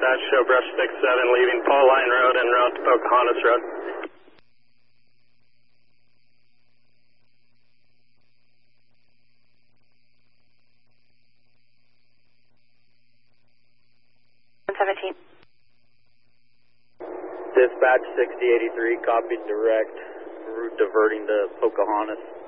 dispatch, show brush 67 leaving Paul Line Road en route to Pocahontas Road. Dispatch 6083, copied direct, route diverting to Pocahontas.